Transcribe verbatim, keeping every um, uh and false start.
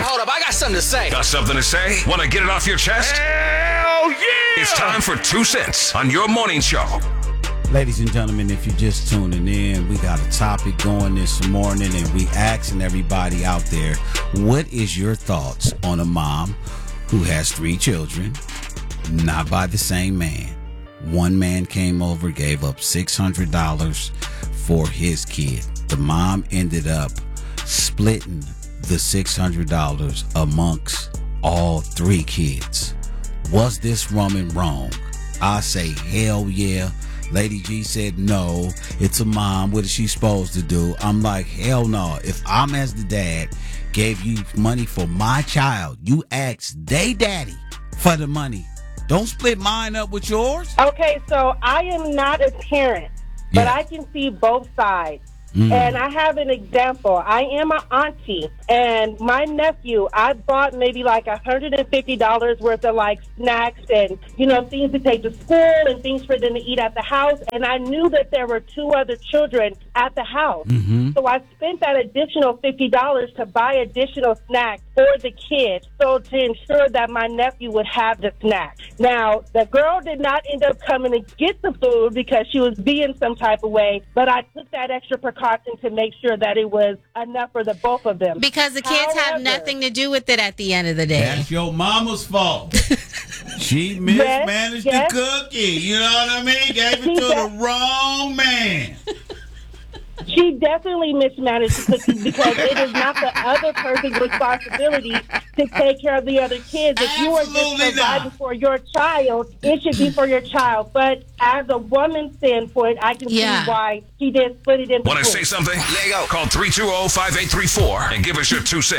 hold up. I got something to say. Got something to say? Want to get it off your chest? Hell yeah! It's time for Two Cents on your morning show. Ladies and gentlemen, if you're just tuning in, we got a topic going this morning, and we asking everybody out there, what is your thoughts on a mom who has three children, not by the same man? One man came over, gave up six hundred dollars for his kid. The mom ended up splitting the six hundred dollars amongst all three kids. Was this woman wrong? I say hell yeah. Lady G said no, it's a mom. What is she supposed to do? I'm like, hell no. If I'm as the dad gave you money for my child, you ask they daddy for the money. Don't split mine up with yours. Okay, so I am not a parent, but Yeah. I can see both sides. Mm. And I have an example. I am an auntie, and my nephew, I bought maybe like one hundred fifty dollars worth of like snacks and, you know, things to take to school and things for them to eat at the house. And I knew that there were two other children at the house. Mm-hmm. So I spent that additional fifty dollars to buy additional snacks for the kids, so to ensure that my nephew would have the snack. Now, the girl did not end up coming to get the food because she was being some type of way, but I took that extra precaution to make sure that it was enough for the both of them. Because the kids However, have nothing to do with it at the end of the day. That's your mama's fault. She mismanaged yes. the cookie. You know what I mean? Gave it to the wrong man. She definitely mismanaged the cookies because it is not the other person's responsibility to take care of the other kids. If you are just Absolutely providing not. for your child, it should be for your child. But as a woman's standpoint, I can Yeah. see why she did split it into Want to two. say something? Let go. Call three two zero, five eight three four and give us your two cents.